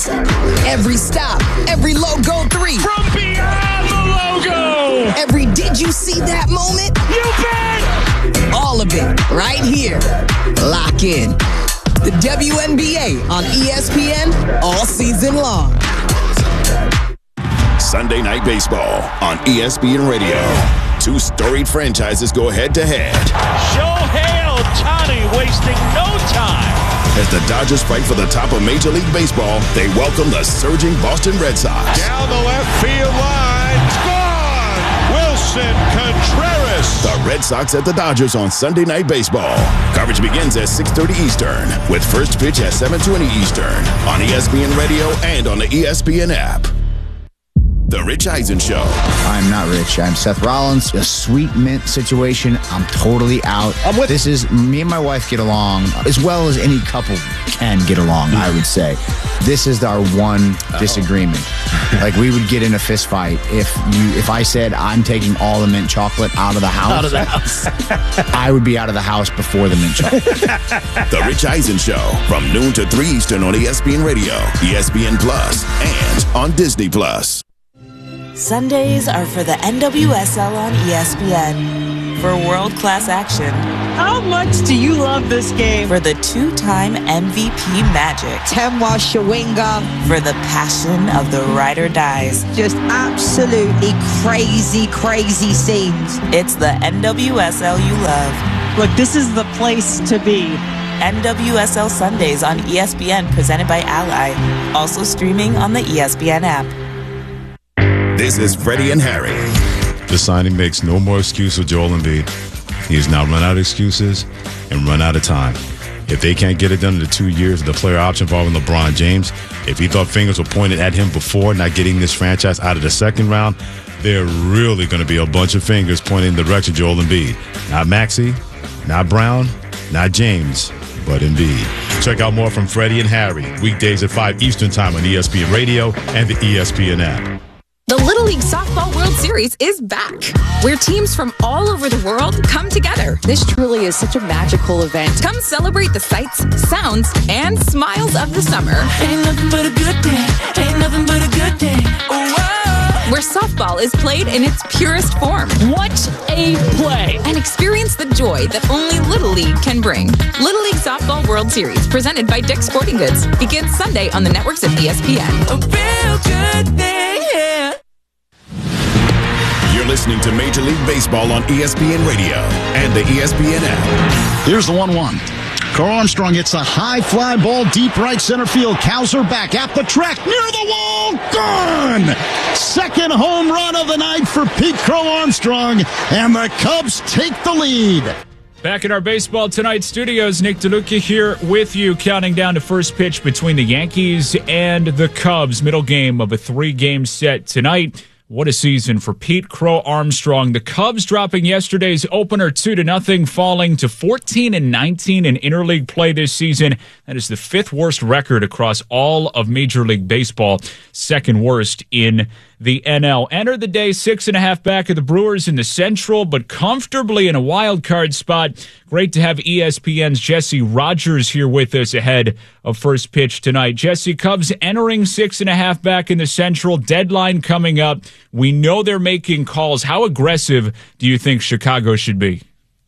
hits, every stop, every logo 3. From beyond the logo! Every did you see that moment? You bet! All of it right here. Lock in. The WNBA on ESPN all season long. Sunday Night Baseball on ESPN Radio. Two storied franchises go head-to-head. Shohei Ohtani wasting no time. As the Dodgers fight for the top of Major League Baseball, they welcome the surging Boston Red Sox. Down the left field line. Gone! Wilson Contreras. The Red Sox at the Dodgers on Sunday Night Baseball. Coverage begins at 6:30 Eastern, with first pitch at 7:20 Eastern on ESPN Radio and on the ESPN app. The Rich Eisen Show. I'm not rich. I'm Seth Rollins. A sweet mint situation. I'm totally out. This is, me and my wife get along as well as any couple can get along, I would say. This is our one disagreement. Like, we would get in a fist fight if I said I'm taking all the mint chocolate out of the house. Out of the house. I would be out of the house before the mint chocolate. The Rich Eisen Show from noon to 3 Eastern on ESPN Radio, ESPN Plus, and on Disney Plus. Sundays are for the NWSL on ESPN. For world-class action. How much do you love this game? For the two-time MVP magic. Temwa Shawinga. For the passion of the ride or dies. Just absolutely crazy, crazy scenes. It's the NWSL you love. Look, this is the place to be. NWSL Sundays on ESPN, presented by Ally. Also streaming on the ESPN app. This is Freddie and Harry. The signing makes no more excuse with Joel Embiid. He has now run out of excuses and run out of time. If they can't get it done in the 2 years of the player option involving LeBron James, if he thought fingers were pointed at him before not getting this franchise out of the second round, there are really going to be a bunch of fingers pointing in the direction of Joel Embiid. Not Maxey, not Brown, not James, but Embiid. Check out more from Freddie and Harry, weekdays at 5 Eastern Time on ESPN Radio and the ESPN app. The Little League Softball World Series is back, where teams from all over the world come together. This truly is such a magical event. Come celebrate the sights, sounds, and smiles of the summer. Ain't nothing but a good day. Ain't nothing but a good day. Oh, wow. Where softball is played in its purest form. What a play! And experience the joy that only Little League can bring. Little League Softball World Series, presented by Dick's Sporting Goods, begins Sunday on the networks of ESPN. A real good day, yeah. You're listening to Major League Baseball on ESPN Radio and the ESPN app. Here's the 1-1. Carl Armstrong hits a high fly ball deep right center field. Cowser back at the track near the wall. Gone! Second home run of the night for Pete Crow Armstrong, and the Cubs take the lead. Back in our Baseball Tonight studios, Nick DeLuca here with you, counting down to first pitch between the Yankees and the Cubs. Middle game of a 3-game set tonight. What a season for Pete Crow Armstrong. The Cubs dropping yesterday's opener 2-0, falling to 14-19 in interleague play this season. That is the 5th worst record across all of Major League Baseball, 2nd worst in the NL. Enter the day 6.5 back of the Brewers in the Central, but comfortably in a wild card spot. Great to have ESPN's Jesse Rogers here with us ahead of first pitch tonight. Jesse, Cubs entering 6.5 back in the Central, deadline coming up. We know they're making calls. How aggressive do you think Chicago should be?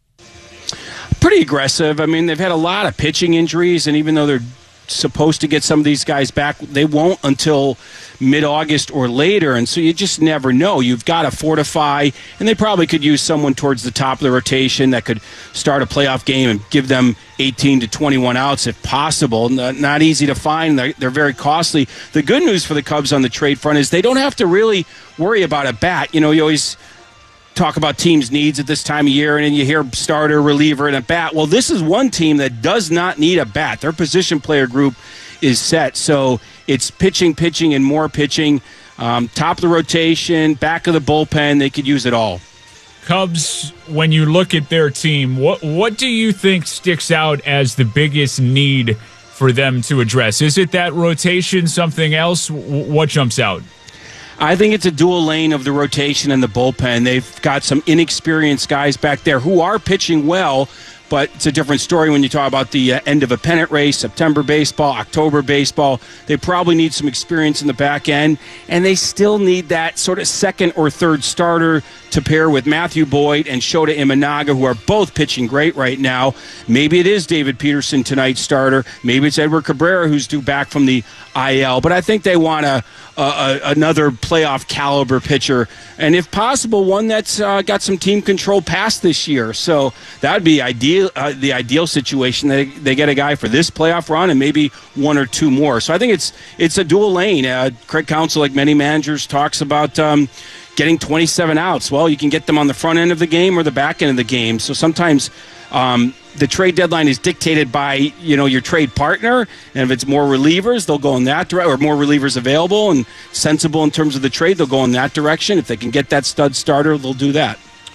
Pretty aggressive. I mean, they've had a lot of pitching injuries, and even though they're supposed to get some of these guys back, they won't until mid-August or later, and so you just never know. You've got to fortify, and they probably could use someone towards the top of the rotation that could start a playoff game and give them 18 to 21 outs if possible. Not easy to find. They're very costly. The good news for the Cubs on the trade front is they don't have to really worry about a bat. You know, you always talk about teams' needs at this time of year, and then you hear starter, reliever, and a bat. Well, this is one team that does not need a bat. Their position player group is set, so it's pitching, and more pitching. Top of the rotation, back of the bullpen, they could use it all. Cubs, when you look at their team, what do you think sticks out as the biggest need for them to address? Is it that rotation, something else? What jumps out? I think it's a dual lane of the rotation and the bullpen. They've got some inexperienced guys back there who are pitching well, But it's a different story when you talk about the end of a pennant race, September baseball, October baseball. They probably need some experience in the back end, and they still need that sort of second or third starter to pair with Matthew Boyd and Shota Imanaga, who are both pitching great right now. Maybe it is David Peterson, tonight's starter. Maybe it's Edward Cabrera, who's due back from the IL. But I think they want another playoff caliber pitcher, and if possible, one that's got some team control past this year. So that would be ideal. The ideal situation. They get a guy for this playoff run and maybe one or two more. So I think it's a dual lane. Craig Counsell, like many managers, talks about getting 27 outs. Well, you can get them on the front end of the game or the back end of the game. So sometimes the trade deadline is dictated by your trade partner, and if it's more relievers, they'll go in that direction, or more relievers available and sensible in terms of the trade, they'll go in that direction. If they can get that stud starter, they'll do that.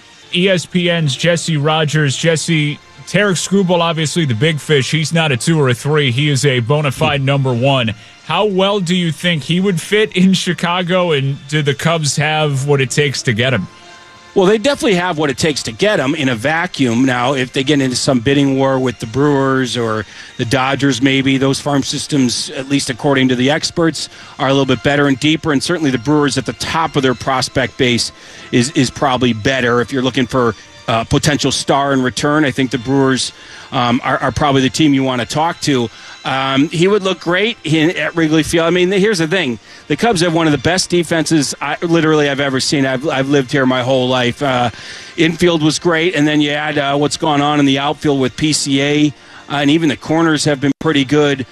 ESPN's Jesse Rogers. Jesse, Tarik Skubal, obviously the big fish. He's not a 2 or a 3. He is a bona fide number 1. How well do you think he would fit in Chicago, and do the Cubs have what it takes to get him? Well, they definitely have what it takes to get him in a vacuum. Now, if they get into some bidding war with the Brewers or the Dodgers, maybe, those farm systems, at least according to the experts, are a little bit better and deeper. And certainly the Brewers at the top of their prospect base is probably better. If you're looking for potential star in return, I think the Brewers are probably the team you want to talk to. He would look great at Wrigley Field. I mean, here's the thing. The Cubs have one of the best defenses I've ever seen. I've lived here my whole life. Infield was great, and then you add what's going on in the outfield with PCA, and even the corners have been pretty good.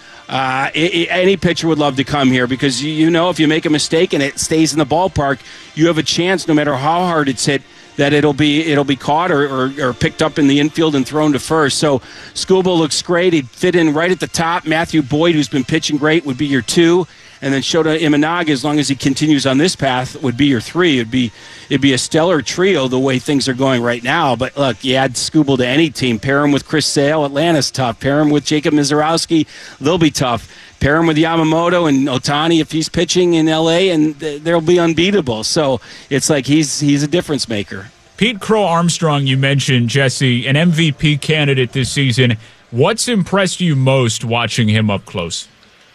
Any pitcher would love to come here because, if you make a mistake and it stays in the ballpark, you have a chance, no matter how hard it's hit, that it'll be caught or picked up in the infield and thrown to first. So Skubal looks great. He'd fit in right at the top. Matthew Boyd, who's been pitching great, would be your 2. And then Shota Imanaga, as long as he continues on this path, would be your 3. It'd be a stellar trio the way things are going right now. But look, you add Skubal to any team. Pair him with Chris Sale, Atlanta's tough. Pair him with Jacob Mizorowski, they'll be tough. Pair him with Yamamoto and Ohtani if he's pitching in L.A., and they'll be unbeatable. So it's like he's a difference maker. Pete Crow Armstrong, you mentioned, Jesse, an MVP candidate this season. What's impressed you most watching him up close?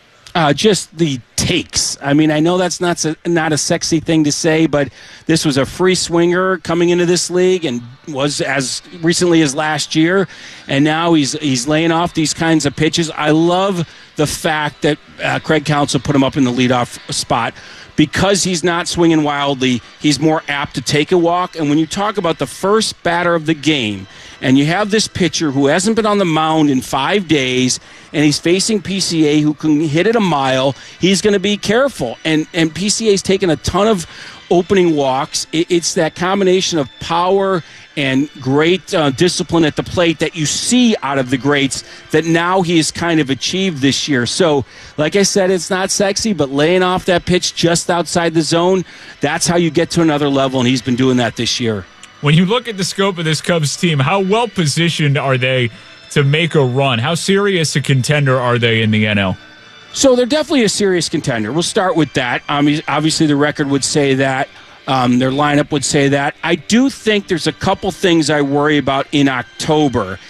Just the takes. I mean, I know that's not a sexy thing to say, but this was a free swinger coming into this league and was as recently as last year, and now he's laying off these kinds of pitches. I love the fact that Craig Counsell put him up in the leadoff spot. Because he's not swinging wildly, he's more apt to take a walk. And when you talk about the first batter of the game, and you have this pitcher who hasn't been on the mound in 5 days, and he's facing PCA who can hit it a mile, he's going to be careful. And PCA's taken a ton of opening walks. It's that combination of power and great discipline at the plate that you see out of the greats that now he has kind of achieved this year. So, like I said, it's not sexy, but laying off that pitch just outside the zone, that's how you get to another level, and he's been doing that this year. When you look at the scope of this Cubs team, how well positioned are they to make a run? How serious a contender are they in the NL? So they're definitely a serious contender. We'll start with that. Obviously, the record would say that. Their lineup would say that. I do think there's a couple things I worry about in October.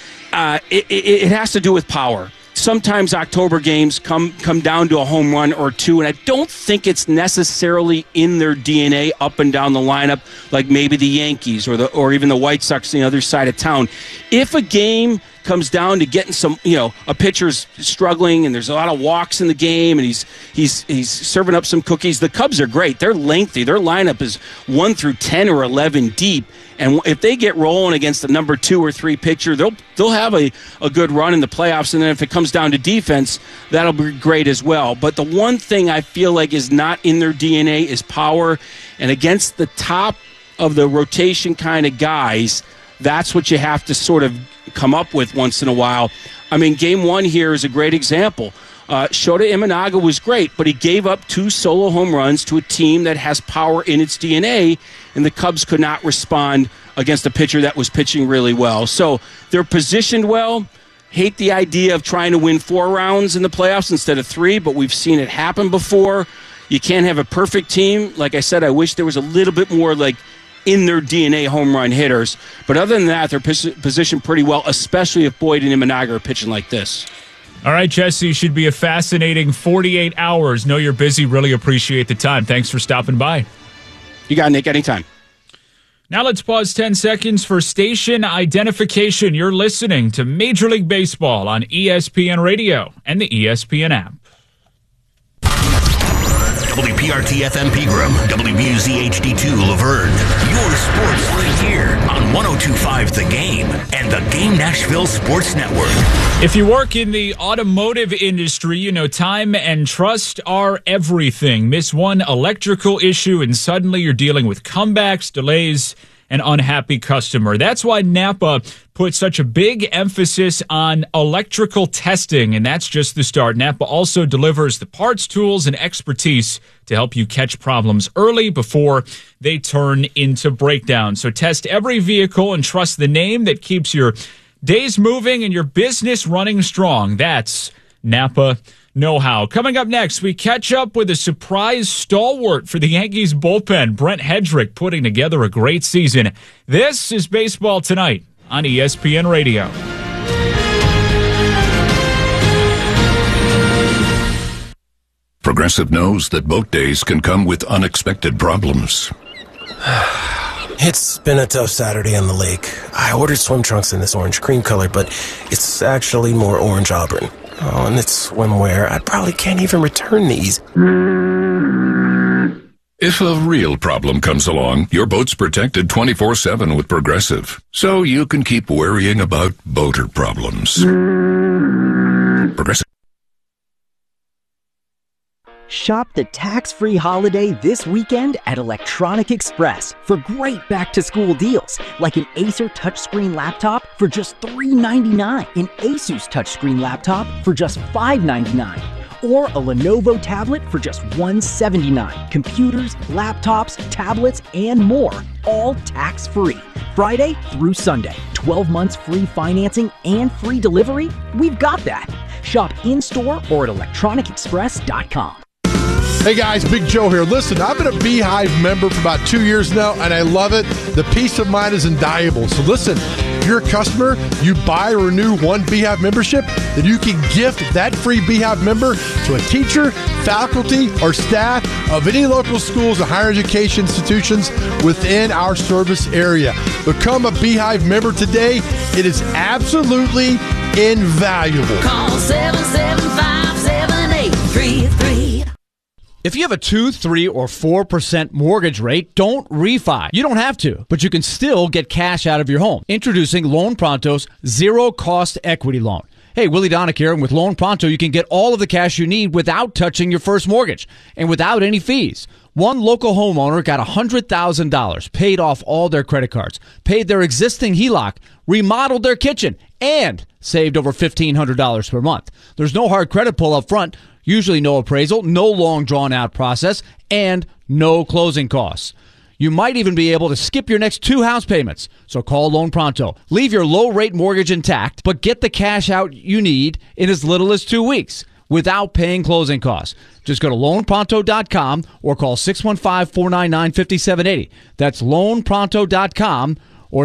It has to do with power. Sometimes October games come down to a home run or two, and I don't think it's necessarily in their DNA up and down the lineup like maybe the Yankees or even the White Sox on the other side of town. If a game comes down to getting some, a pitcher's struggling and there's a lot of walks in the game and he's serving up some cookies. The Cubs are great. They're lengthy. Their lineup is 1 through 10 or 11 deep. And if they get rolling against the number 2 or 3 pitcher, they'll have a good run in the playoffs. And then if it comes down to defense, that'll be great as well. But the one thing I feel like is not in their DNA is power. And against the top of the rotation kind of guys, that's what you have to sort of come up with once in a while. I mean, game 1 here is a great example. Shota Imanaga was great, but he gave up 2 solo home runs to a team that has power in its DNA, and the Cubs could not respond against a pitcher that was pitching really well. So they're positioned well. Hate the idea of trying to win 4 rounds in the playoffs instead of 3, but we've seen it happen before. You can't have a perfect team. Like I said, I wish there was a little bit more in their DNA home run hitters. But other than that, they're positioned pretty well, especially if Boyd and Imanaga are pitching like this. All right, Jesse, should be a fascinating 48 hours. Know you're busy. Really appreciate the time. Thanks for stopping by. You got it, Nick. Anytime. Now let's pause 10 seconds for station identification. You're listening to Major League Baseball on ESPN Radio and the ESPN app. WPRT-FM Pegram, WBUZ-HD2 Laverne. Your sports right here on 102.5 The Game and the Game Nashville Sports Network. If you work in the automotive industry, you know time and trust are everything. Miss one electrical issue and suddenly you're dealing with comebacks, delays, an unhappy customer. That's why Napa put such a big emphasis on electrical testing, and that's just the start. Napa also delivers the parts, tools, and expertise to help you catch problems early before they turn into breakdowns. So test every vehicle and trust the name that keeps your days moving and your business running strong. That's Napa know-how. Coming up next, we catch up with a surprise stalwart for the Yankees bullpen, Brent Hedrick, putting together a great season. This is Baseball Tonight on ESPN Radio. Progressive knows that boat days can come with unexpected problems. It's been a tough Saturday on the lake. I ordered swim trunks in this orange cream color, but it's actually more orange auburn. Oh, and it's swimwear. I probably can't even return these. If a real problem comes along, your boat's protected 24/7 with Progressive, so you can keep worrying about boater problems. Progressive. Shop the tax-free holiday this weekend at Electronic Express for great back-to-school deals, like an Acer touchscreen laptop for just $399, an Asus touchscreen laptop for just $599, or a Lenovo tablet for just $179. Computers, laptops, tablets, and more, all tax-free. Friday through Sunday, 12 months free financing and free delivery? We've got that. Shop in-store or at electronicexpress.com. Hey guys, Big Joe here. Listen, I've been a Beehive member for about 2 years now, and I love it. The peace of mind is invaluable. So listen, if you're a customer, you buy or renew one Beehive membership, then you can gift that free Beehive member to a teacher, faculty, or staff of any local schools and higher education institutions within our service area. Become a Beehive member today. It is absolutely invaluable. Call 775-7833. If you have a 2, 3, or 4% mortgage rate, don't refi. You don't have to, but you can still get cash out of your home. Introducing Loan Pronto's zero-cost equity loan. Hey, Willie Donick here, and with Loan Pronto, you can get all of the cash you need without touching your first mortgage and without any fees. One local homeowner got $100,000, paid off all their credit cards, paid their existing HELOC, remodeled their kitchen, and saved over $1,500 per month. There's no hard credit pull up front, usually no appraisal, no long drawn-out process, and no closing costs. You might even be able to skip your next 2 house payments. So call Loan Pronto. Leave your low-rate mortgage intact, but get the cash out you need in as little as 2 weeks without paying closing costs. Just go to loanpronto.com or call 615-499-5780. That's loanpronto.com or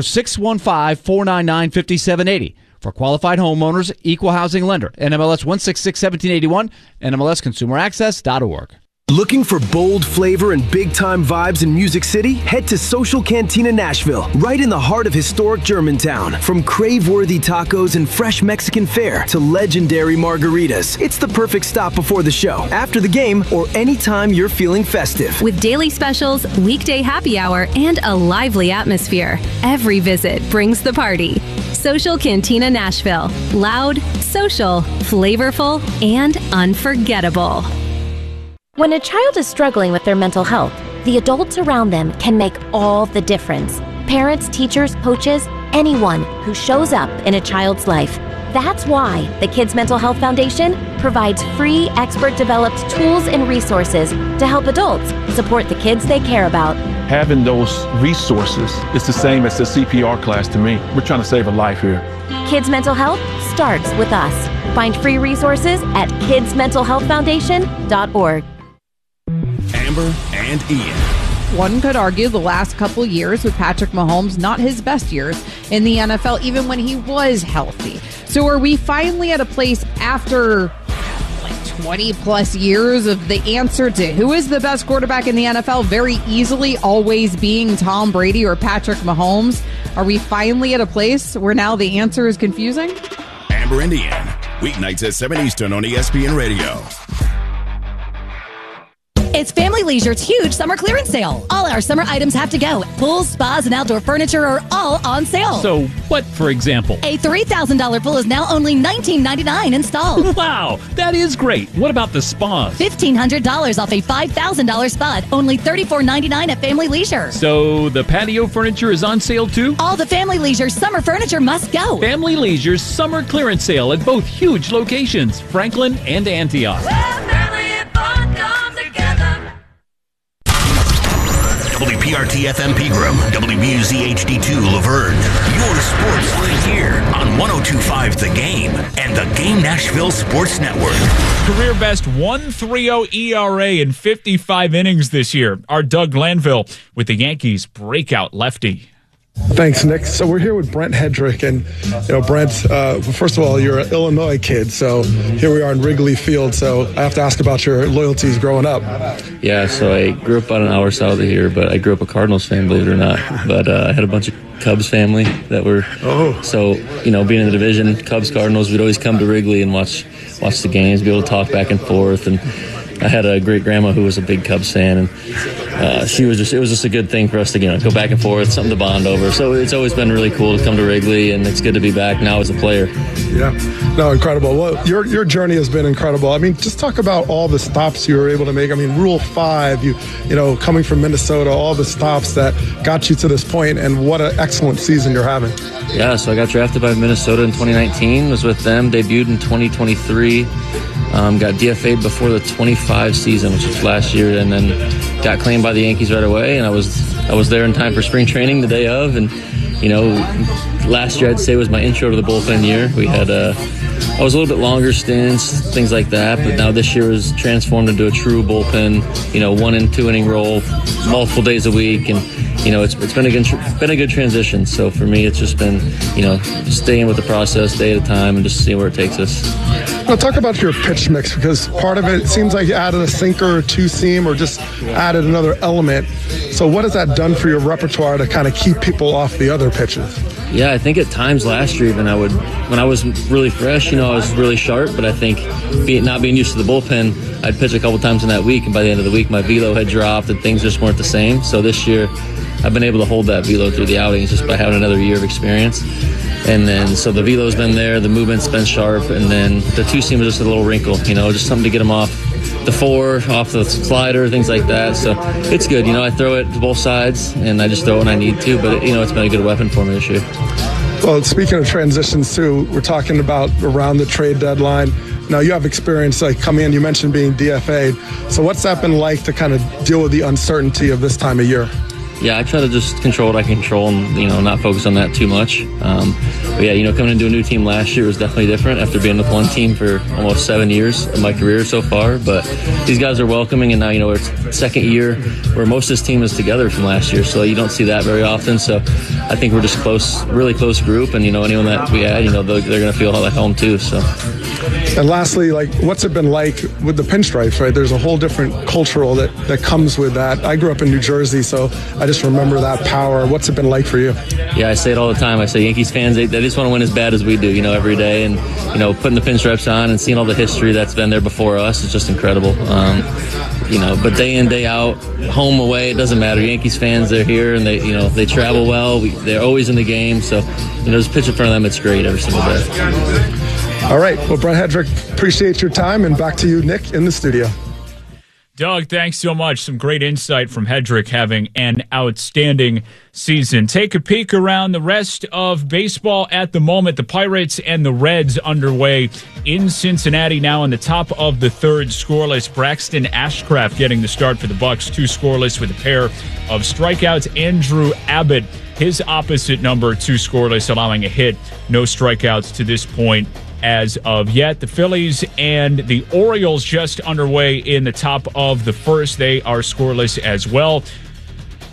615-499-5780. For qualified homeowners, equal housing lender. NMLS 1661781, NMLSconsumeraccess.org. Looking for bold flavor and big-time vibes in Music City? Head to Social Cantina Nashville, right in the heart of historic Germantown. From crave-worthy tacos and fresh Mexican fare to legendary margaritas, it's the perfect stop before the show, after the game, or anytime you're feeling festive. With daily specials, weekday happy hour, and a lively atmosphere, every visit brings the party. Social Cantina Nashville. Loud, social, flavorful, and unforgettable. When a child is struggling with their mental health, the adults around them can make all the difference. Parents, teachers, coaches, anyone who shows up in a child's life. That's why the Kids Mental Health Foundation provides free, expert-developed tools and resources to help adults support the kids they care about. Having those resources is the same as the CPR class to me. We're trying to save a life here. Kids Mental Health starts with us. Find free resources at kidsmentalhealthfoundation.org. Amber and Ian. one could argue the last couple years with Patrick Mahomes, not his best years in the NFL, even when he was healthy. So are we finally at a place after 20 plus years of the answer to who is the best quarterback in the NFL very easily always being Tom Brady or Patrick Mahomes? Are we finally at a place where now the answer is confusing? Amber Indian, weeknights at 7 Eastern on ESPN Radio. It's Family Leisure's huge summer clearance sale. All our summer items have to go. Pools, spas, and outdoor furniture are all on sale. So what, for example? A $3,000 pool is now only $19.99 installed. Wow, that is great. What about the spas? $1,500 off a $5,000 spa, only $34.99 at Family Leisure. So the patio furniture is on sale too? All the Family Leisure summer furniture must go. Family Leisure's summer clearance sale at both huge locations, Franklin and Antioch. WPRT FM Pegram, WBUZ HD2 Laverne. Your sports league here on 102.5 The Game and the Game Nashville Sports Network. Career best 1.30 ERA in 55 innings this year. Our Doug Glanville with the Yankees breakout lefty. Thanks, Nick. So we're here with Brent Hedrick, and Brent, first of all, you're an Illinois kid, so here we are in Wrigley Field, so I have to ask about your loyalties growing up. Yeah, so I grew up about an hour south of here, but I grew up a Cardinals fan, believe it or not. But I had a bunch of Cubs family that were, so, being in the division, Cubs, Cardinals, we'd always come to Wrigley and watch the games, be able to talk back and forth, and I had a great grandma who was a big Cubs fan, and it was just a good thing for us to go back and forth, something to bond over. So it's always been really cool to come to Wrigley, and it's good to be back now as a player. Yeah, no, incredible. Well, your journey has been incredible. I mean, just talk about all the stops you were able to make. I mean, Rule 5, you coming from Minnesota, all the stops that got you to this point, and what an excellent season you're having. Yeah, so I got drafted by Minnesota in 2019, was with them, debuted in 2023. Got DFA'd before the 25 season, which was last year, and then got claimed by the Yankees right away. And I was there in time for spring training the day of. And last year I'd say was my intro to the bullpen year. We had I was a little bit longer stints, things like that. But now this year was transformed into a true bullpen. 1 and 2 inning role, multiple days a week, and it's been a good transition. So for me, it's just been staying with the process day at a time and just seeing where it takes us. Now talk about your pitch mix, because part of it seems like you added a sinker or two seam or just added another element. So what has that done for your repertoire to kind of keep people off the other pitches? Yeah, I think at times last year even when I was really fresh, I was really sharp, but I think not being used to the bullpen, I'd pitch a couple times in that week, and by the end of the week my velo had dropped and things just weren't the same. So this year I've been able to hold that velo through the outings just by having another year of experience. And then, so the velo's been there, the movement's been sharp, and then the two seam was just a little wrinkle, just something to get them off the 4, off the slider, things like that. So it's good. I throw it to both sides, and I just throw it when I need to, but, it's been a good weapon for me this year. Well, speaking of transitions, too, we're talking about around the trade deadline. Now, you have experience coming in. You mentioned being DFA'd. So what's that been like to kind of deal with the uncertainty of this time of year? Yeah, I try to just control what I can control and, not focus on that too much. But yeah, coming into a new team last year was definitely different after being with one team for almost 7 years of my career so far. But these guys are welcoming, and now, it's second year where most of this team is together from last year. So you don't see that very often. So I think we're just close, really close group. And, anyone that we add, they're going to feel like home too. So. And lastly, what's it been like with the pinstripes, right? There's a whole different cultural that comes with that. I grew up in New Jersey, so I just remember that power. What's it been like for you? Yeah, I say it all the time. I say Yankees fans, they just want to win as bad as we do, every day. And, putting the pinstripes on and seeing all the history that's been there before us is just incredible. But day in, day out, home, away, it doesn't matter. Yankees fans, they're here, and they travel well. They're always in the game. So, just pitch in front of them, it's great every single day. All right. Well, Brent Hedrick, appreciate your time, and back to you, Nick, in the studio. Doug, thanks so much. Some great insight from Hedrick, having an outstanding season. Take a peek around the rest of baseball at the moment. The Pirates and the Reds underway in Cincinnati now in the top of the third, scoreless. Braxton Ashcraft getting the start for the Bucks, 2 scoreless with a pair of strikeouts. Andrew Abbott, his opposite number, 2 scoreless, allowing a hit. No strikeouts to this point as of yet. The Phillies and the Orioles just underway in the top of the first. They are scoreless as well.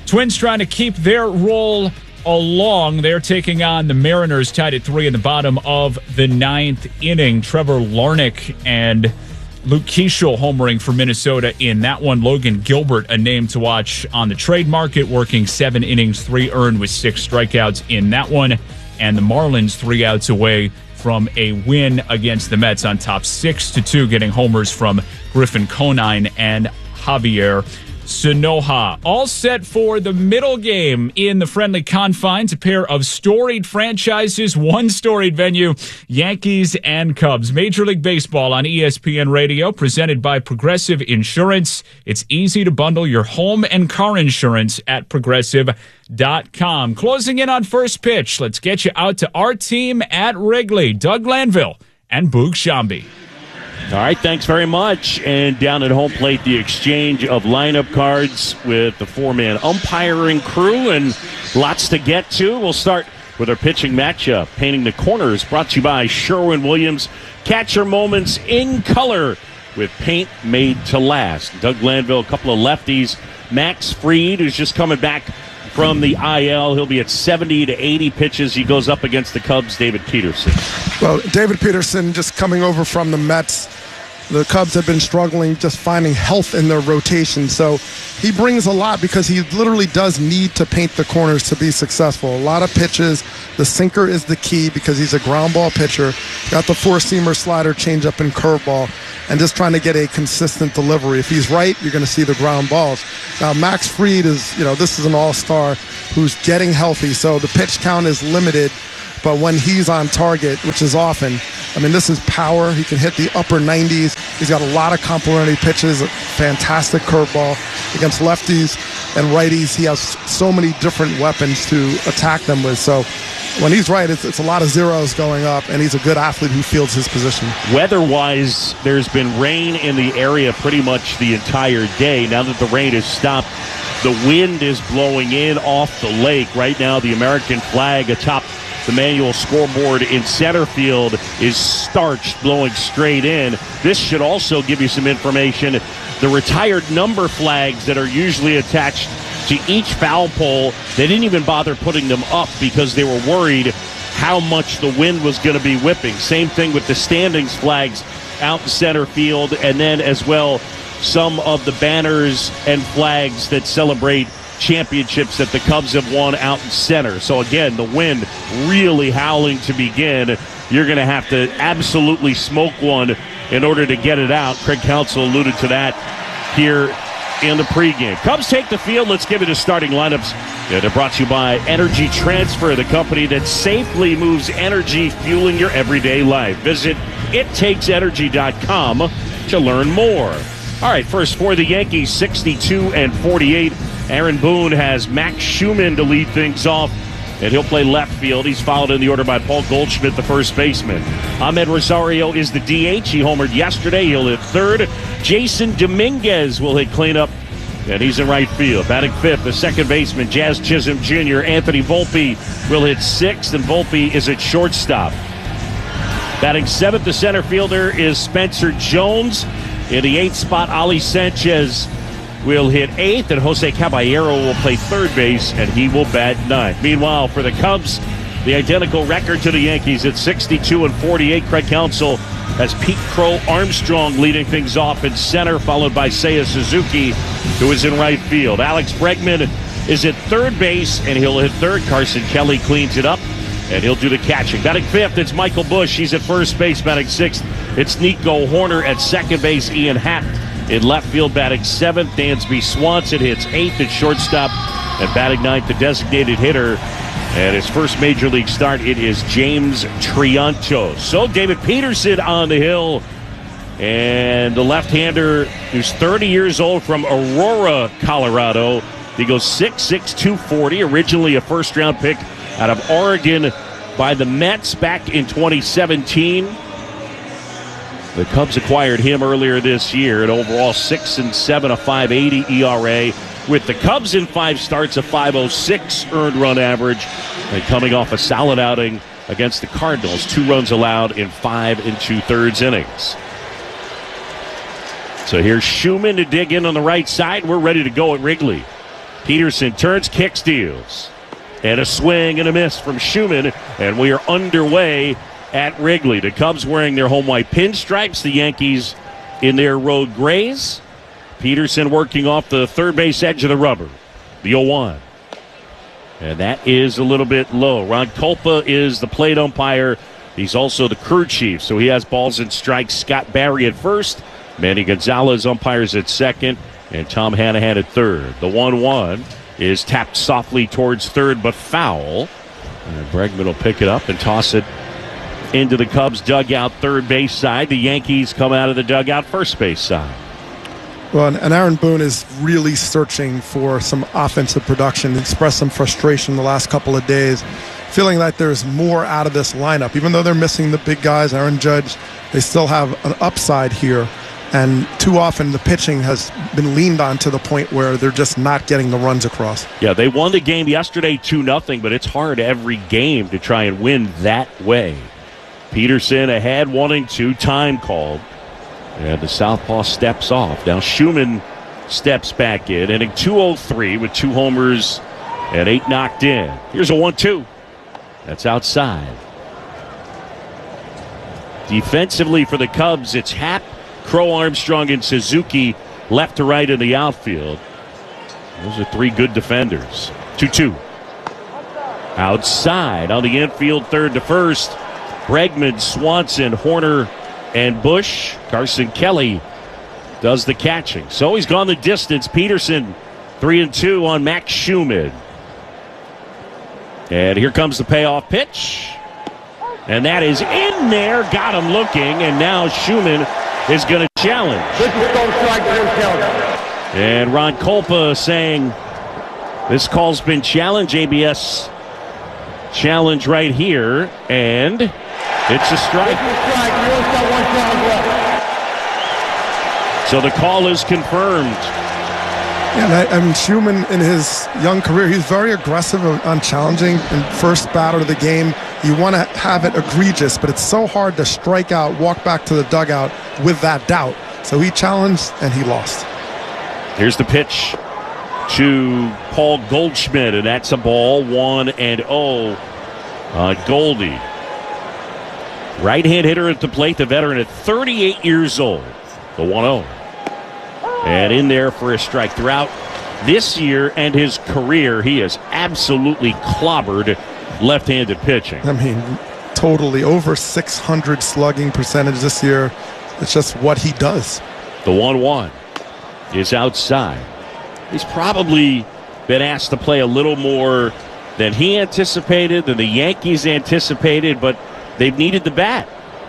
Twins trying to keep their roll along. They're taking on the Mariners, tied at 3 in the bottom of the 9th inning. Trevor Larnach and Luke Keeschel homering for Minnesota in that one. Logan Gilbert, a name to watch on the trade market, working 7 innings, 3 earned with 6 strikeouts in that one. And the Marlins 3 outs away from a win against the Mets on top 6-2, getting homers from Griffin Conine and Javier Sanoja. All set for the middle game in the friendly confines. A pair of storied franchises, one storied venue, Yankees and Cubs. Major League Baseball on ESPN Radio, presented by Progressive Insurance. It's easy to bundle your home and car insurance at Progressive.com. Closing in on first pitch. Let's get you out to our team at Wrigley. Doug Glanville and Boog Shambi. All right, thanks very much. And down at home plate, the exchange of lineup cards with the 4-man umpiring crew, and lots to get to. We'll start with our pitching matchup. Painting the corners, brought to you by Sherwin-Williams. Catcher moments in color with paint made to last. Doug Glanville, a couple of lefties. Max Fried, who's just coming back from the IL. He'll be at 70 to 80 pitches. He goes up against the Cubs' David Peterson. Well, David Peterson just coming over from the Mets. The Cubs have been struggling just finding health in their rotation. So he brings a lot because he literally does need to paint the corners to be successful. A lot of pitches. The sinker is the key because he's a ground ball pitcher. Got the 4-seamer, slider, changeup, and curveball. And just trying to get a consistent delivery. If he's right, you're going to see the ground balls. Now, Max Fried is, this is an all-star who's getting healthy. So the pitch count is limited. But when he's on target, which is often, this is power. He can hit the upper 90s. He's got a lot of complementary pitches, a fantastic curveball against lefties and righties. He has so many different weapons to attack them with. So when he's right, it's a lot of zeros going up, and he's a good athlete who fields his position. Weather-wise, there's been rain in the area pretty much the entire day. Now that the rain has stopped, the wind is blowing in off the lake. Right now, the American flag atop the manual scoreboard in center field is starched, blowing straight in. This should also give you some information. The retired number flags that are usually attached to each foul pole, they didn't even bother putting them up because they were worried how much the wind was going to be whipping. Same thing with the standings flags out in center field, and then as well some of the banners and flags that celebrate championships that the Cubs have won out in center. So again, the wind really howling to begin. You're going to have to absolutely smoke one in order to get it out. Craig Counsell alluded to that here in the pregame. Cubs take the field. Let's give you the starting lineups. They're brought to you by Energy Transfer, the company that safely moves energy, fueling your everyday life. Visit ittakesenergy.com to learn more. All right, first for the Yankees, 62 and 48. Aaron Boone has Max Schumann to lead things off, and he'll play left field. He's followed in the order by Paul Goldschmidt, the first baseman. Ahmed Rosario is the DH. He homered yesterday. He'll hit third. Jason Dominguez will hit cleanup, and he's in right field. Batting fifth, the second baseman, Jazz Chisholm Jr. Anthony Volpe will hit sixth, and Volpe is at shortstop. Batting seventh, the center fielder is Spencer Jones. In the eighth spot, Ali Sanchez will hit eighth, and Jose Caballero will play third base, and he will bat ninth. Meanwhile, for the Cubs, the identical record to the Yankees at 62 and 48. Craig Counsell has Pete Crow Armstrong leading things off in center, followed by Seiya Suzuki, who is in right field. Alex Bregman is at third base, and he'll hit third. Carson Kelly cleans it up, and he'll do the catching. Batting fifth, it's Michael Busch. He's at first base. Batting sixth, it's Nico Horner. At second base, Ian Happ. In left field, batting seventh, Dansby Swanson hits eighth at shortstop. And batting ninth, the designated hitter. And his first major league start, it is James Triantos. So David Peterson on the hill. And the left-hander, who's 30 years old, from Aurora, Colorado. He goes 6'6", 240, originally a first-round pick out of Oregon by the Mets back in 2017. The Cubs acquired him earlier this year. An overall 6-7, a 5.80 ERA. With the Cubs in 5 starts, a 5.06 earned run average. And coming off a solid outing against the Cardinals, 2 runs allowed in 5 2/3 innings. So here's Schumann to dig in on the right side. We're ready to go at Wrigley. Peterson turns, kicks, deals. And a swing and a miss from Schumann. And we are underway at Wrigley. The Cubs wearing their home white pinstripes. The Yankees in their road grays. Peterson working off the third base edge of the rubber. The 0-1. And that is a little bit low. Ron Kulpa is the plate umpire. He's also the crew chief, so he has balls and strikes. Scott Barry at first. Manny Gonzalez umpires at second. And Tom Hanahan at third. The 1-1 is tapped softly towards third, but foul. And Bregman will pick it up and toss it into the Cubs dugout third base side. The Yankees come out of the dugout first base side. Well, and Aaron Boone is really searching for some offensive production. He expressed some frustration the last couple of days, feeling like there's more out of this lineup. Even though they're missing the big guys, Aaron Judge, they still have an upside here. And too often the pitching has been leaned on to the point where they're just not getting the runs across. Yeah, they won the game yesterday 2-0, but it's hard every game to try and win that way. Peterson ahead, 1-2, time called. And the southpaw steps off. Now Schumann steps back in, inning 203 with 2 homers and 8 knocked in. Here's a 1-2. That's outside. Defensively for the Cubs, it's Happ, Crow, Armstrong, and Suzuki left to right in the outfield. Those are 3 good defenders. 2-2. Outside on the infield, third to first. Bregman, Swanson, Horner, and Bush. Carson Kelly does the catching. So he's gone the distance. Peterson 3-2 on Max Schumann. And here comes the payoff pitch. And that is in there. Got him looking. And now Schumann is going to challenge. And Ron Kulpa saying this call's been challenged. ABS challenge right here. And it's a strike. So the call is confirmed. Yeah, I mean, Schumann in his young career, he's very aggressive on challenging in first batter of the game. You want to have it egregious, but it's so hard to strike out, walk back to the dugout with that doubt. So he challenged and he lost. Here's the pitch to Paul Goldschmidt, and that's a ball, 1-0. Goldie. Right-hand hitter at the plate, the veteran at 38 years old. The 1-0. And in there for a strike. Throughout this year and his career, he has absolutely clobbered left-handed pitching. I mean, totally over 600 slugging percentage this year. It's just what he does. The 1-1 is outside. He's probably been asked to play a little more than he anticipated, than the Yankees anticipated, but they've needed the bat.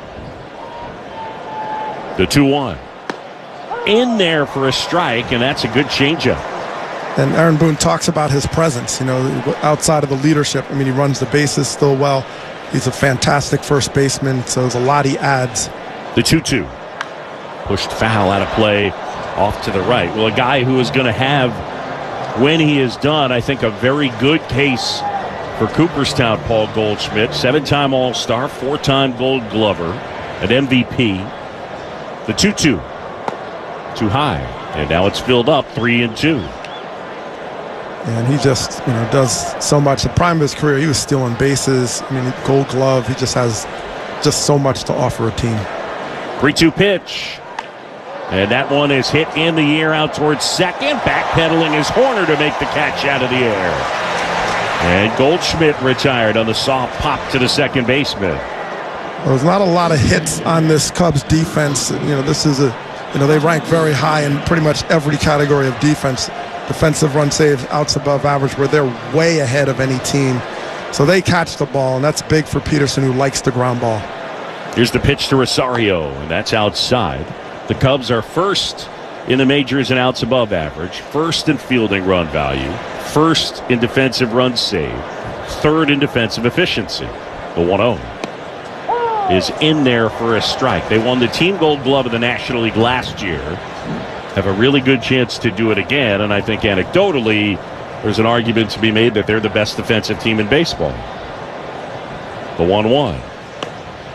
The 2-1. In there for a strike, and that's a good changeup. And Aaron Boone talks about his presence, you know, outside of the leadership. I mean, he runs the bases still well. He's a fantastic first baseman, so there's a lot he adds. The 2-2. Pushed foul out of play off to the right. Well, a guy who is going to have, when he is done, I think a very good case for Cooperstown, Paul Goldschmidt. 7-time All-Star, 4-time Gold Glover, an MVP. The 2-2. Too high. And now it's filled up, 3-2. And he just, you know, does so much. The prime of his career, he was stealing bases. I mean, Gold Glove. He just has just so much to offer a team. 3-2 pitch. And that one is hit in the air out towards second. Backpedaling is Horner to make the catch out of the air. And Goldschmidt retired on the soft pop to the second baseman. Well, there's not a lot of hits on this Cubs defense. You know, this is they rank very high in pretty much every category of defense. Defensive run saves, outs above average, where they're way ahead of any team. So they catch the ball, and that's big for Peterson, who likes the ground ball. Here's the pitch to Rosario, and that's outside. The Cubs are first in the majors in outs above average, first in fielding run value, first in defensive run save, third in defensive efficiency. The 1-0 is in there for a strike. They won the Team Gold Glove of the National League last year. Have a really good chance to do it again, and I think anecdotally there's an argument to be made that they're the best defensive team in baseball. The 1-1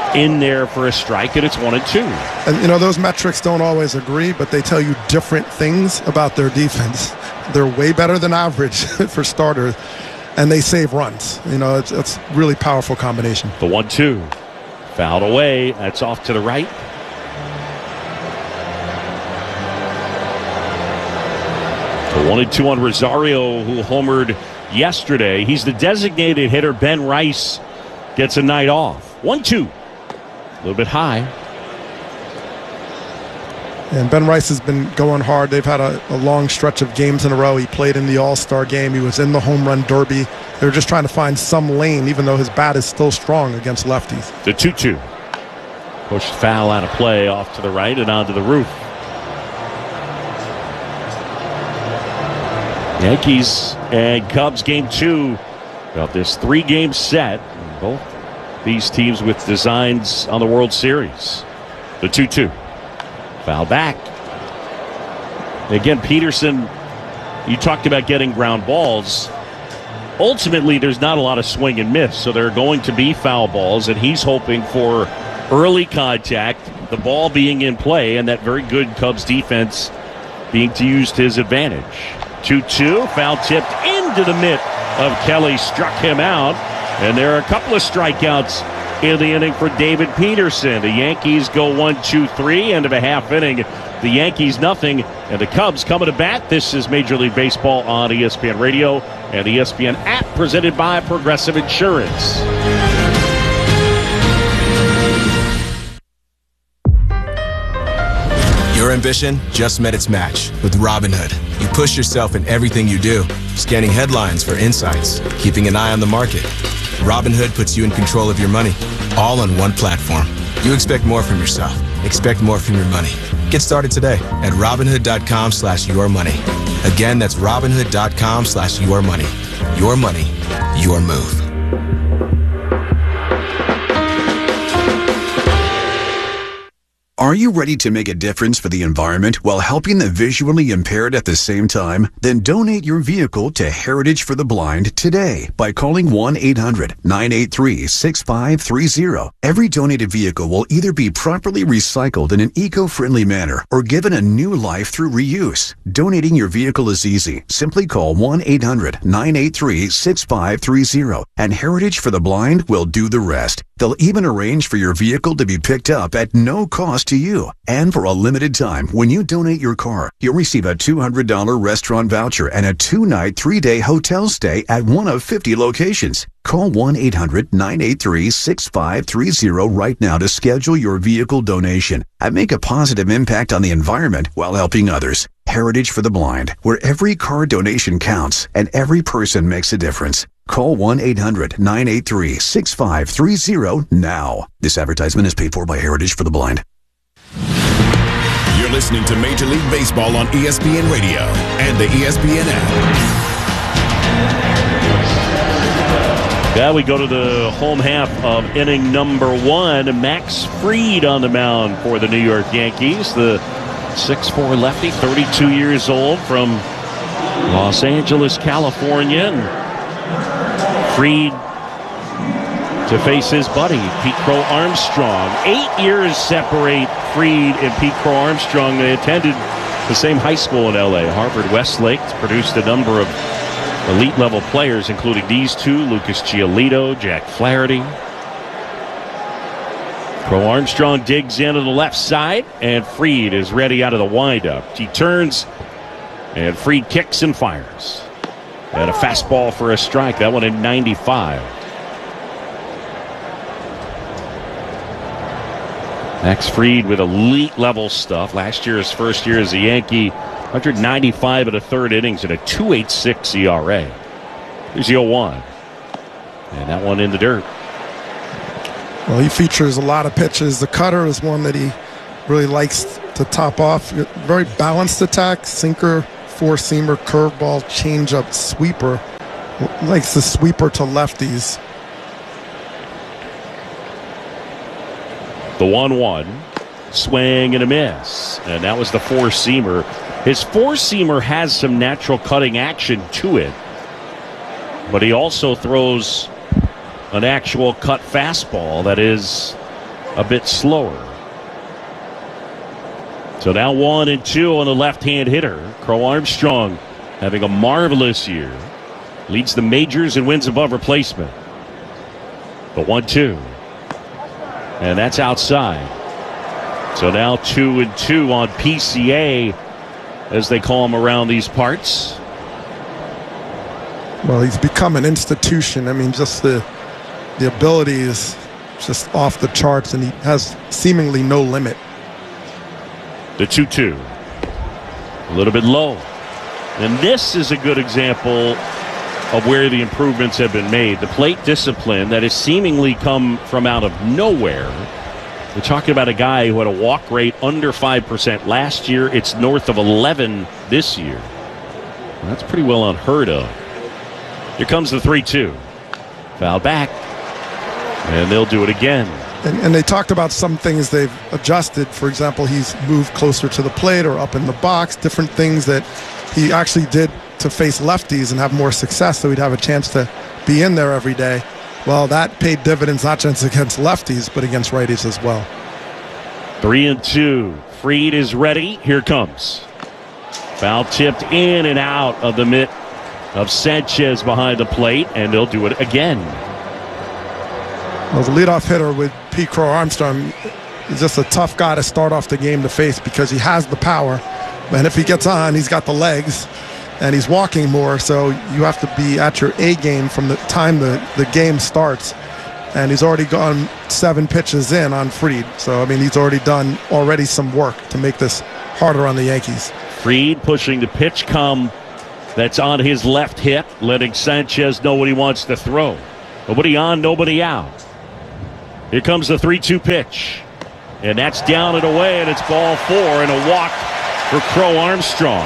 in there for a strike, and it's 1-2. And, those metrics don't always agree, but they tell you different things about their defense. They're way better than average for starters, and they save runs. It's a really powerful combination. The 1-2. Fouled away. That's off to the right. The 1-2 on Rosario, who homered yesterday. He's the designated hitter. Ben Rice gets a night off. 1-2. A little bit high. And Ben Rice has been going hard. They've had a long stretch of games in a row. He played in the All-Star game. He was in the home run derby. They're just trying to find some lane, even though his bat is still strong against lefties. The 2-2. Pushed foul out of play, off to the right and onto the roof. Yankees and Cubs game 2 of this 3-game set. Both these teams with designs on the World Series. The 2-2. Foul back. Again, Peterson, you talked about getting ground balls. Ultimately, there's not a lot of swing and miss, so there are going to be foul balls, and he's hoping for early contact, the ball being in play, and that very good Cubs defense being used to his advantage. 2-2, foul tipped into the mitt of Kelly, struck him out, and there are a couple of strikeouts in the inning for David Peterson. The Yankees go 1-2-3, end of a half inning. The Yankees nothing, and the Cubs coming to bat. This is Major League Baseball on ESPN Radio and the ESPN app, presented by Progressive Insurance. Your ambition just met its match with Robinhood. You push yourself in everything you do, scanning headlines for insights, keeping an eye on the market. Robinhood puts you in control of your money, all on one platform. You expect more from yourself. Expect more from your money. Get started today at Robinhood.com/yourmoney. Again, that's Robinhood.com/yourmoney. Your money, your move. Are you ready to make a difference for the environment while helping the visually impaired at the same time? Then donate your vehicle to Heritage for the Blind today by calling 1-800-983-6530. Every donated vehicle will either be properly recycled in an eco-friendly manner or given a new life through reuse. Donating your vehicle is easy. Simply call 1-800-983-6530 and Heritage for the Blind will do the rest. They'll even arrange for your vehicle to be picked up at no cost to you. And for a limited time, when you donate your car, you'll receive a $200 restaurant voucher and a 2-night, 3-day hotel stay at one of 50 locations. Call 1-800-983-6530 right now to schedule your vehicle donation and make a positive impact on the environment while helping others. Heritage for the Blind, where every car donation counts and every person makes a difference. Call 1-800-983-6530 now. This advertisement is paid for by Heritage for the Blind. You're listening to Major League Baseball on ESPN Radio and the ESPN app. Yeah, we go to the home half of inning number 1. Max Fried on the mound for the New York Yankees. The 6'4" lefty, 32 years old, from Los Angeles, California. And Fried to face his buddy, Pete Crow Armstrong. 8 years separate Fried and Pete Crow Armstrong. They attended the same high school in L.A., Harvard Westlake. Produced a number of elite-level players, including these two, Lucas Giolito, Jack Flaherty. Crow Armstrong digs into the left side, and Fried is ready out of the windup. He turns, and Fried kicks and fires. And a fastball for a strike. That one in 95. Max Fried with elite level stuff. Last year, his first year as a Yankee, 195 in the third innings and a 2.86 ERA. Here's the 0-1. And that one in the dirt. Well, he features a lot of pitches. The cutter is one that he really likes to top off. Very balanced attack, sinker, four-seamer, curveball, changeup, sweeper. Likes the sweeper to lefties. The 1-1. Swing and a miss. And that was the four-seamer. His four-seamer has some natural cutting action to it. But he also throws an actual cut fastball that is a bit slower. So now 1-2 on the left-hand hitter. Crow Armstrong having a marvelous year. Leads the majors and wins above replacement. The 1-2. And that's outside. So now 2-2 on PCA, as they call him around these parts. Well, he's become an institution. I mean, just the ability is just off the charts, and he has seemingly no limit. The 2-2. A little bit low. And this is a good example of where the improvements have been made. The plate discipline that has seemingly come from out of nowhere. We're talking about a guy who had a walk rate under 5% last year. It's north of 11 this year. That's pretty well unheard of. Here comes the 3-2. Foul back. And they'll do it again. And they talked about some things they've adjusted. For example, he's moved closer to the plate or up in the box. Different things that he actually did to face lefties and have more success, so he'd have a chance to be in there every day. Well, that paid dividends not just against lefties, but against righties as well. 3-2. Fried is ready. Here comes. Foul tipped in and out of the mitt of Sanchez behind the plate, and they'll do it again. Well, the leadoff hitter with Pete Crow Armstrong is just a tough guy to start off the game to face because he has the power. And if he gets on, he's got the legs, and he's walking more, so you have to be at your A game from the time the game starts. And he's already gone 7 pitches in on Fried. So, I mean, he's already done some work to make this harder on the Yankees. Fried pushing the pitch come that's on his left hip, letting Sanchez know what he wants to throw. Nobody on, nobody out. Here comes the 3-2 pitch. And that's down and away, and it's ball 4 and a walk for Crow Armstrong.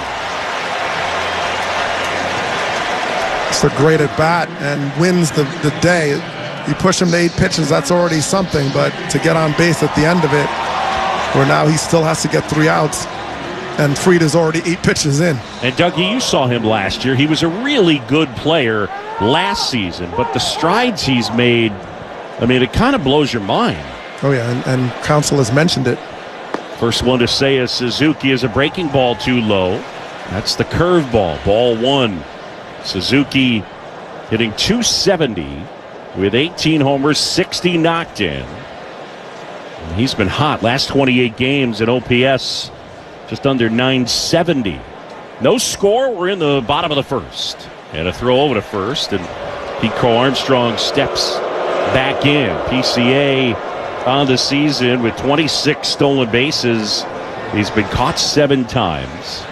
It's a great at-bat and wins the day. You push him to 8 pitches, that's already something, but to get on base at the end of it, where now he still has to get 3 outs, and Fried is already 8 pitches in. And Dougie, you saw him last year. He was a really good player last season, but the strides he's made, I mean, it kind of blows your mind. Oh, yeah, and Counsell has mentioned it. First one to say is Suzuki is a breaking ball too low. That's the curveball, ball 1. Suzuki hitting .270 with 18 homers, 60 knocked in. And he's been hot. Last 28 games at OPS, just under 970. No score. We're in the bottom of the first. And a throw over to first, and Pete Crow Armstrong steps back in. PCA on the season with 26 stolen bases. He's been caught 7 times.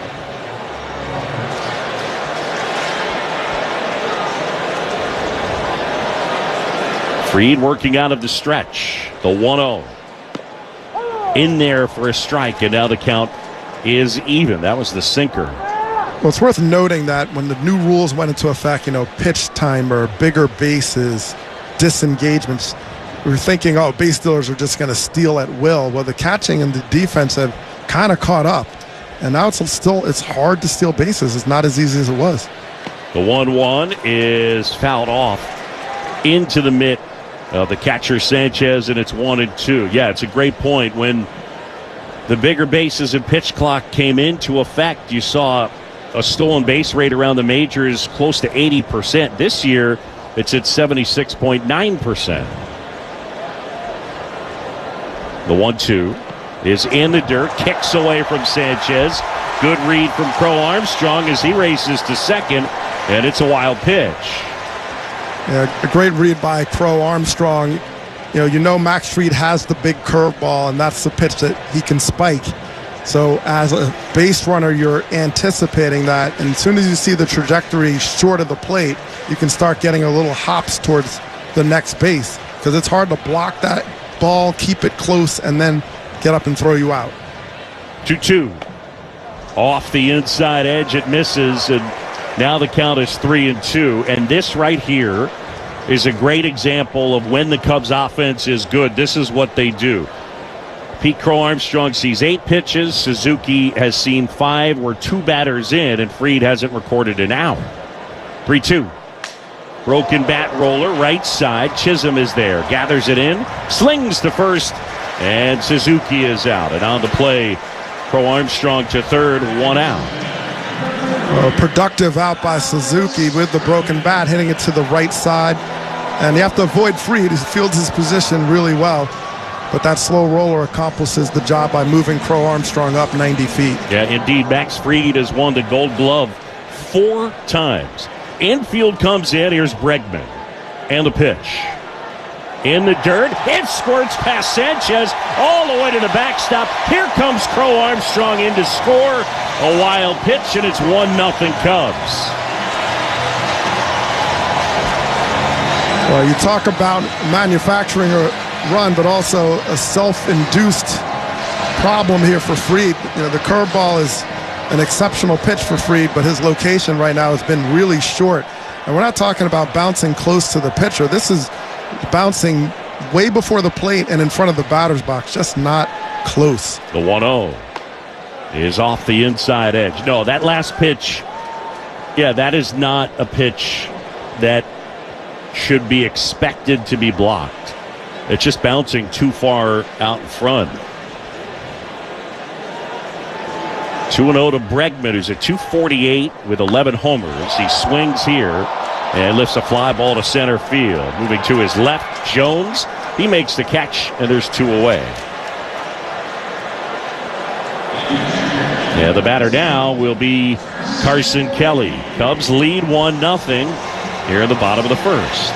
Fried working out of the stretch. The 1-0. In there for a strike, and now the count is even. That was the sinker. Well, it's worth noting that when the new rules went into effect, pitch timer, bigger bases, disengagements, we were thinking, base stealers are just going to steal at will. Well, the catching and the defense have kind of caught up. And now it's hard to steal bases. It's not as easy as it was. The 1-1 is fouled off into the mitt of the catcher Sanchez, and it's 1-2. Yeah, it's a great point. When the bigger bases and pitch clock came into effect, you saw a stolen base rate around the majors close to 80%. This year, it's at 76.9%. The 1-2 is in the dirt, kicks away from Sanchez. Good read from Crow Armstrong as he races to second, and it's a wild pitch. Yeah, a great read by Crow Armstrong. Max Fried has the big curveball, and that's the pitch that he can spike. So as a base runner, you're anticipating that, and as soon as you see the trajectory short of the plate, you can start getting a little hops towards the next base, because it's hard to block that ball, keep it close, and then get up and throw you out. 2-2. Off the inside edge, it misses, and now the count is 3-2. And this right here is a great example of when the Cubs offense is good. This is what they do. Pete Crow Armstrong sees 8 pitches. Suzuki has seen 5. We're 2 batters in, and Fried hasn't recorded an out. 3-2. Broken bat roller, right side. Chisholm is there. Gathers it in. Slings to first And Suzuki is out. And on the play, Crow Armstrong to third, 1 out. A productive out by Suzuki with the broken bat, hitting it to the right side. And you have to avoid Fried. He fields his position really well. But that slow roller accomplishes the job by moving Crow Armstrong up 90 feet. Yeah, indeed. Max Fried has won the Gold Glove 4 times. Infield comes in. Here's Bregman. And the pitch. In the dirt. It squirts past Sanchez all the way to the backstop. Here comes Crow Armstrong in to score. A wild pitch, and it's 1-0 Cubs. Well, you talk about manufacturing a run, but also a self-induced problem here for Fried. You know, the curveball is an exceptional pitch for Fried, but his location right now has been really short. And we're not talking about bouncing close to the pitcher. This is bouncing way before the plate and in front of the batter's box, just not close. The 1-0 is off the inside edge. No, that last pitch, yeah, that is not a pitch that should be expected to be blocked. It's just bouncing too far out in front. 2-0 to Bregman, who's at 248 with 11 homers. He swings here and lifts a fly ball to center field. Moving to his left, Jones. He makes the catch, and there's 2 away. Yeah, the batter now will be Carson Kelly. Cubs lead 1-0 here in the bottom of the first.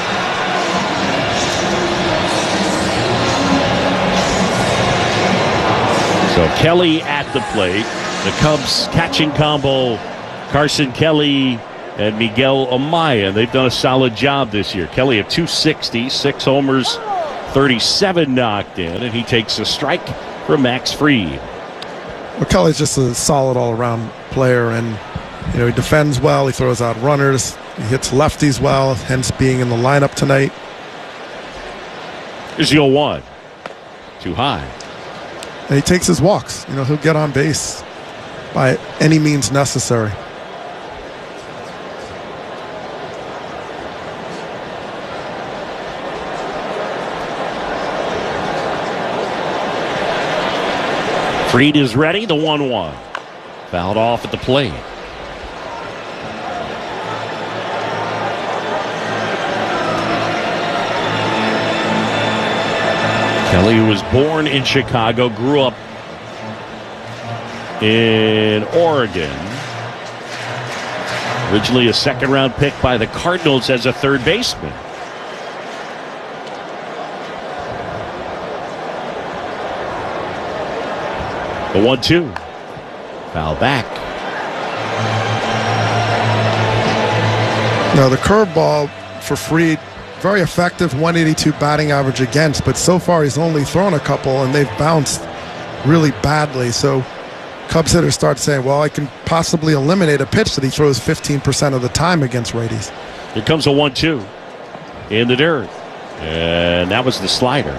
So Kelly at the plate. The Cubs catching combo, Carson Kelly and Miguel Amaya. They've done a solid job this year. Kelly at 260, 6 homers, 37 knocked in, and he takes a strike from Max Fried. Well, Kelly's just a solid all-around player, and you know, he defends well, he throws out runners, he hits lefties well, hence being in the lineup tonight. Here's the 0-1. Too high. And he takes his walks. You know, he'll get on base by any means necessary. Fried is ready, the 1-1. Fouled off at the plate. Kelly, who was born in Chicago, grew up in Oregon. Originally a second-round pick by the Cardinals as a third baseman. The 1-2. Foul back. Now the curveball for Fried, very effective, 182 batting average against, but so far he's only thrown a couple and they've bounced really badly. So Cubs hitters start saying, well, I can possibly eliminate a pitch that he throws 15% of the time against righties. Here comes a 1-2 in the dirt. And that was the slider.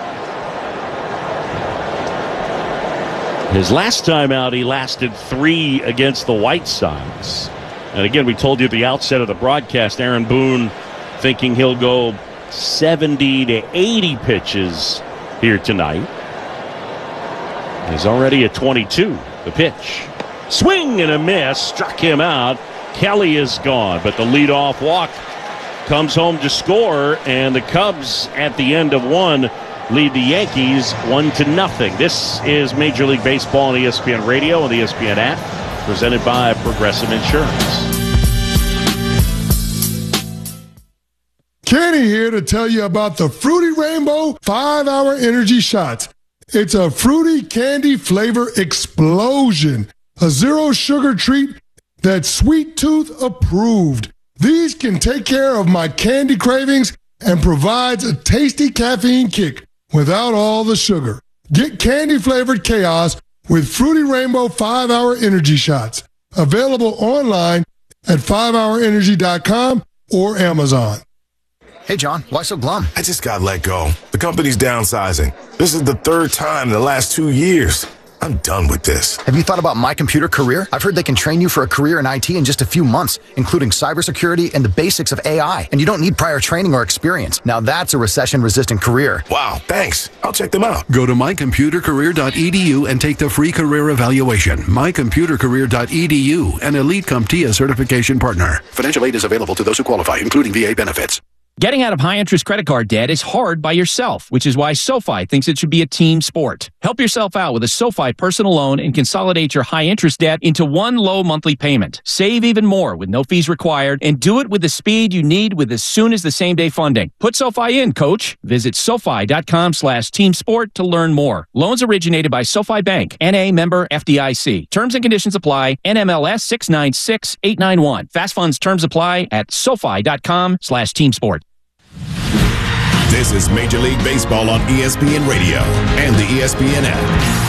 His last time out, he lasted 3 against the White Sox. And again, we told you at the outset of the broadcast, Aaron Boone thinking he'll go 70 to 80 pitches here tonight. He's already at 22. The pitch. Swing and a miss. Struck him out. Kelly is gone, but the leadoff walk comes home to score, and the Cubs at the end of 1 lead the Yankees 1-0. This is Major League Baseball on ESPN Radio and the ESPN app, presented by Progressive Insurance. Kenny here to tell you about the Fruity Rainbow 5-Hour Energy Shots. It's a fruity candy flavor explosion, a zero-sugar treat that's Sweet Tooth approved. These can take care of my candy cravings and provides a tasty caffeine kick without all the sugar. Get candy-flavored chaos with Fruity Rainbow 5-Hour Energy Shots. Available online at 5hourenergy.com or Amazon. Hey, John, why so glum? I just got let go. The company's downsizing. This is the 3rd time in the last 2 years. I'm done with this. Have you thought about My Computer Career? I've heard they can train you for a career in IT in just a few months, including cybersecurity and the basics of AI. And you don't need prior training or experience. Now that's a recession-resistant career. Wow, thanks. I'll check them out. Go to mycomputercareer.edu and take the free career evaluation. Mycomputercareer.edu, an Elite CompTIA certification partner. Financial aid is available to those who qualify, including VA benefits. Getting out of high-interest credit card debt is hard by yourself, which is why SoFi thinks it should be a team sport. Help yourself out with a SoFi personal loan and consolidate your high-interest debt into one low monthly payment. Save even more with no fees required, and do it with the speed you need with as soon as the same-day funding. Put SoFi in, coach. Visit SoFi.com/team sport to learn more. Loans originated by SoFi Bank, N.A. member FDIC. Terms and conditions apply. NMLS 696891. Fast funds terms apply at SoFi.com/team sport. This is Major League Baseball on ESPN Radio and the ESPN app.